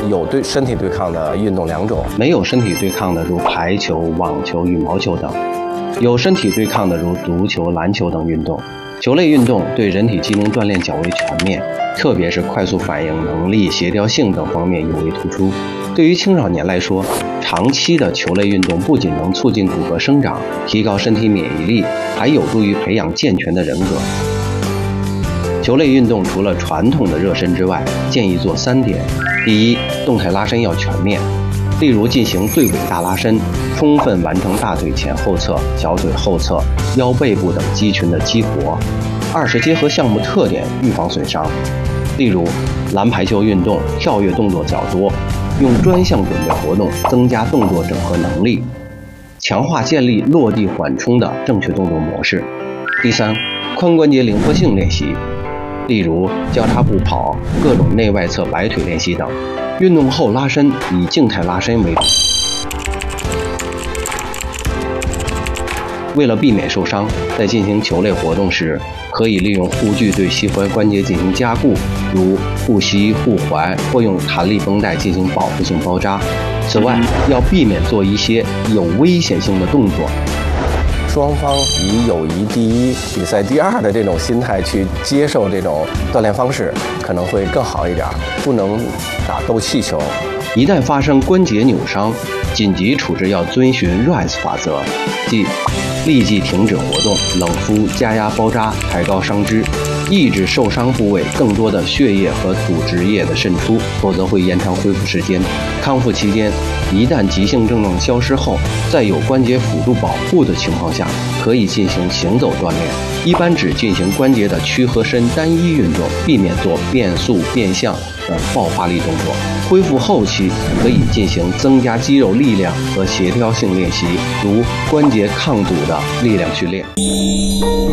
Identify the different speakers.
Speaker 1: 有身体对抗的运动2种，
Speaker 2: 没有身体对抗的如排球、网球、羽毛球等，有身体对抗的如足球、篮球等运动。球类运动对人体机能锻炼较为全面，特别是快速反应能力、协调性等方面尤为突出。对于青少年来说，长期的球类运动不仅能促进骨骼生长，提高身体免疫力，还有助于培养健全的人格。球类运动除了传统的热身之外，建议做3点：第一，动态拉伸要全面，例如进行对尾大拉伸，充分完成大腿前后侧、小腿后侧、腰背部等肌群的激活；二是结合项目特点，预防损伤，例如篮排球运动跳跃动作较多，用专项准备活动增加动作整合能力，强化建立落地缓冲的正确动作模式。第三，髋关节灵活性练习，例如交叉步跑、各种内外侧摆腿练习等。运动后拉伸以静态拉伸为主。为了避免受伤，在进行球类活动时，可以利用护具对膝踝关节进行加固，如护膝、护踝，或用弹力绷带进行保护性包扎。此外，要避免做一些有危险性的动作。
Speaker 1: 双方以友谊第一、比赛第2的这种心态去接受这种锻炼方式，可能会更好一点。不能打斗气球。
Speaker 2: 一旦发生关节扭伤，紧急处置要遵循 RICE 法则，即立即停止活动、冷敷、加压包扎、抬高伤肢，抑制受伤部位更多的血液和组织液的渗出，否则会延长恢复时间。康复期间，一旦急性症状消失后，在有关节辅助保护的情况下，可以进行行走锻炼，一般只进行关节的屈和伸单一运动，避免做变速、变向等爆发力动作。恢复后期可以进行增加肌肉力量和协调性练习，如关节抗阻的力量训练。